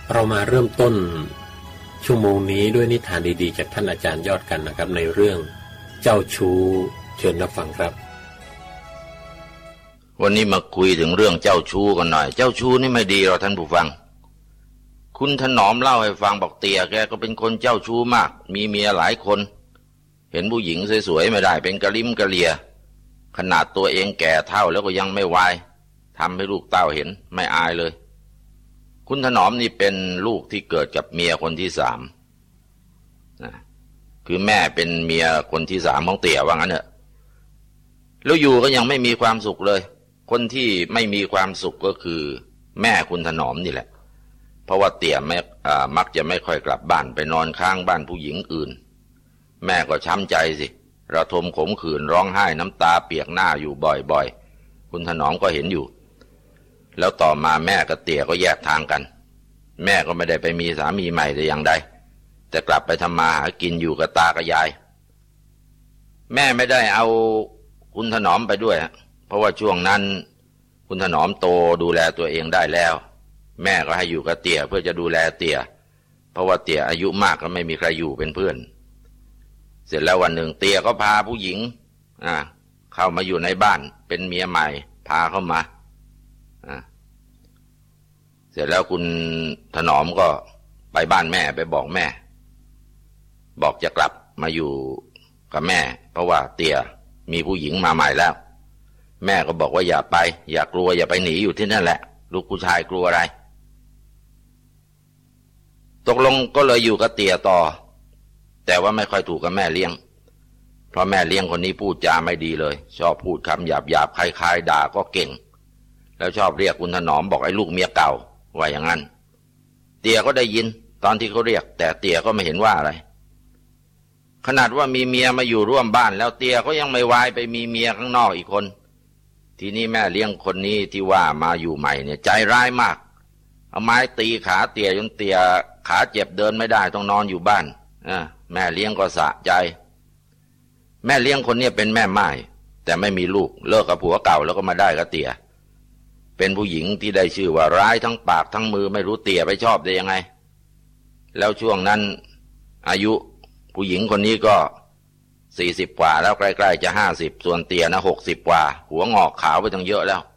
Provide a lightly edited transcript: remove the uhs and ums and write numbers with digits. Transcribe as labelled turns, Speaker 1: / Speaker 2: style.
Speaker 1: เรามาเริ่มต้นชั่วโมงนี้ด้วยนิทานดีๆจากท่านอาจารย์ยอดกันนะครับในเรื่องเจ้าชู้เชิญรับฟังครับ
Speaker 2: วันนี้มาคุยถึงเรื่องเจ้าชู้กันหน่อยเจ้าชู้นี่ไม่ดีหรอกท่านผู้ฟังคุณถนอมเล่าให้ฟังบอกเตี่ยแกก็เป็นคนเจ้าชู้มากมีเมียหลายคนเห็นผู้หญิงสวยๆไม่ได้เป็นกะลิ้มกะเลียขนาดตัวเองแก่เฒ่าแล้วก็ยังไม่วายทำให้ลูกเต้าเห็นไม่อายเลยคุณถนอมนี่เป็นลูกที่เกิดกับเมียคนที่สามนะคือแม่เป็นเมียคนที่สามของเตี่ยว่างั้นเถอะแล้วอยู่ก็ยังไม่มีความสุขเลยคนที่ไม่มีความสุขก็คือแม่คุณถนอมนี่แหละเพราะว่าเตี่ยมักจะไม่ค่อยกลับบ้านไปนอนค้างบ้านผู้หญิงอื่นแม่ก็ช้ำใจสิระทมขมขื่นร้องไห้น้ำตาเปียกหน้าอยู่บ่อยๆคุณถนอมก็เห็นอยู่แล้วต่อมาแม่กับเตี่ยก็แยกทางกันแม่ก็ไม่ได้ไปมีสามีใหม่แต่อย่างใดแต่กลับไปทำมาหากินอยู่กับตากับยายแม่ไม่ได้เอาคุณถนอมไปด้วยเพราะว่าช่วงนั้นคุณถนอมโตดูแลตัวเองได้แล้วแม่ก็ให้อยู่กับเตี่ยเพื่อจะดูแลเตี่ยเพราะว่าเตี่ยอายุมากก็ไม่มีใครอยู่เป็นเพื่อนเสร็จแล้ววันหนึ่งเตี่ยก็พาผู้หญิงเข้ามาอยู่ในบ้านเป็นเมียใหม่พาเข้ามาเสร็จแล้วคุณถนอมก็ไปบ้านแม่ไปบอกแม่บอกจะกลับมาอยู่กับแม่เพราะว่าเตี่ยมีผู้หญิงมาใหม่แล้วแม่ก็บอกว่าอย่าไปอย่ากลัวอย่าไปหนีอยู่ที่นั่นแหละลูกผู้ชายกลัวอะไรตกลงก็เลยอยู่กับเตี่ยต่อแต่ว่าไม่ค่อยถูกกับแม่เลี้ยงเพราะแม่เลี้ยงคนนี้พูดจาไม่ดีเลยชอบพูดคำหยาบๆคล้ายๆด่าก็เก่งแล้วชอบเรียกคุณถนอมบอกไอ้ลูกเมียเก่าว่าอย่างนั้นเตี่ยก็ได้ยินตอนที่เขาเรียกแต่เตี่ยก็ไม่เห็นว่าอะไรขนาดว่ามีเมียมาอยู่ร่วมบ้านแล้วเตี่ยก็ยังไม่วายไปมีเมียข้างนอกอีกคนทีนี้แม่เลี้ยงคนนี้ที่ว่ามาอยู่ใหม่เนี่ยใจร้ายมากเอาไม้ตีขาเตี่ยจนเตี่ยขาเจ็บเดินไม่ได้ต้องนอนอยู่บ้านแม่เลี้ยงก็สะใจแม่เลี้ยงคนนี้เป็นแม่ม่ายแต่ไม่มีลูกเลิกกับผัวเก่าแล้วก็มาได้กับเตี่ยเป็นผู้หญิงที่ได้ชื่อว่าร้ายทั้งปากทั้งมือไม่รู้เตี่ยไปชอบได้ยังไงแล้วช่วงนั้นอายุผู้หญิงคนนี้ก็40กว่าแล้วใกล้ๆจะ50ส่วนเตี่ยนะ60กว่าหัวงอกขาวไปตั้งเยอะแล้ว